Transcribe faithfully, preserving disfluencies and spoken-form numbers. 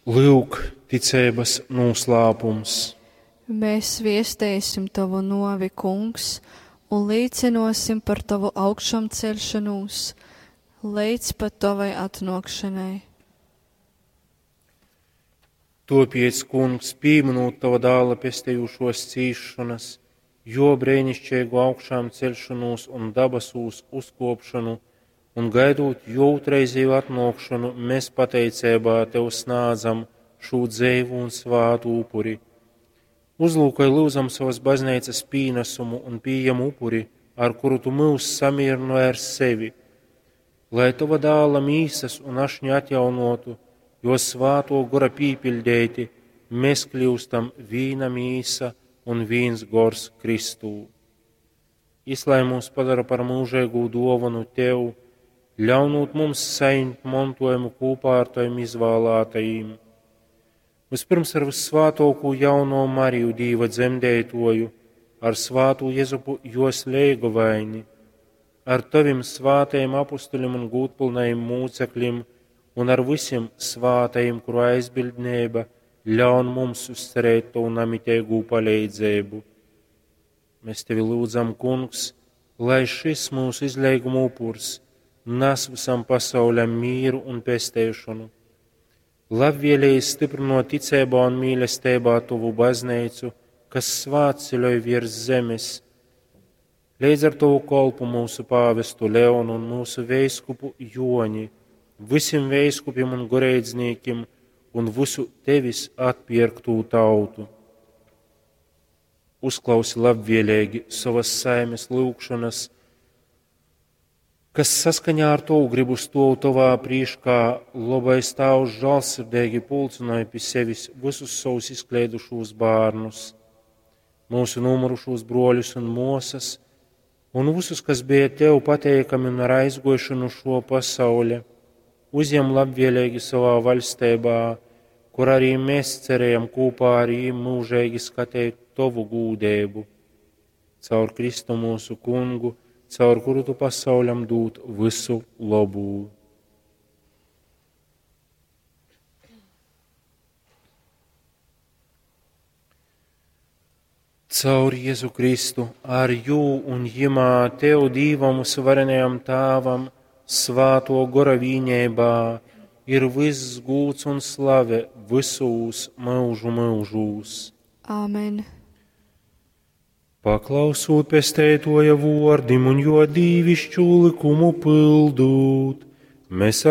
Lūk, ticības noslēpums. Mēs viestēsim tavu novi, kungs, un līdzinosim par tavu augšām celšanos, līdz pat tavai atnākšanai. Topiec, kungs, pieminot tava dēla pestējušos cīšanas, jo brēnišķīgu augšām celšanos un dabasūs uzkopšanu, un gaidot jautreizēju atnākšanu, mēs pateicībā tev snādzam šo dzēvu un svātu upuri. Uzlūkoj lūdzam savas baznīcas pīnesumu un pieejamu upuri, ar kuru tu mūs samierināji ar sevi, lai tava dēla mīsas un ašņi atjaunotu, jo svāto gora pīpildēti, mēs kļūstam vīna mīsa un vīns gors Kristū. Izlai mūs padara par mūžēgu dovanu tev, ļaunot mums saņemt mantojumu kopā ar taviem izvēlētajiem. Vispirms ar vissvātoku jauno Mariju Dīva dzemdētoju, ar svātu Jezupu jos leigovaini, ar taviem svātajiem apustuļiem un gūtpilnajiem mūcekļiem un ar visiem svātajiem, kuru aizbildnība ļaun mums uzcerēt to namitēgu palīdzību. Mēs tevi lūdzam, kungs, lai šis mūsu izleiguma upurs nes visam pasauļam mīru un pestēšanu. Labvēlēji stiprinot ticībā un mīlestībā tuvu baznīcu, kas svāceļoja virs zemes. Līdz ar tavu kolpu mūsu pāvestu Leonu un mūsu veiskupu Joni, visiem veiskupiem un goreidzniekiem un visu tevis atpirktū tautu. Uzklausi labvēlīgi savas saimes lūgšanas, kas saskaņā ar to gribu stāv tavā priekšā, labais tavs žēlsirdīgi pulcināja pie sevis visus savus izklaidušos bērnus, mūsu nomurušos broļus un mosas, un visus, kas bija tev pateikami un ar aizgošanu šo pasauli, uzņem labvēlīgi savā valstībā, kur arī mēs cerējam kopā ar viņiem mūžīgi skatīt tavu gūdēbu. Caur Kristu mūsu kungu, caur kuru tu pasauļam dūt visu labu. Caur Jēzu Kristu, ar jū un jimā tev Dīvam svarenajam tāvam, svāto gora vīņēbā, ir viss gūts un slave visos mūžu mūžūs. Āmen. Paklausot pestētoja vārdim un jo dīvišķu likumu pildūt, mēs